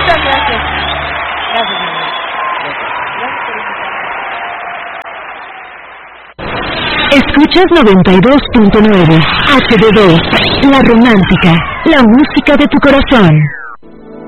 Muchas gracias. Gracias, mi amor. Escuchas 92.9 HD2, La Romántica, la música de tu corazón.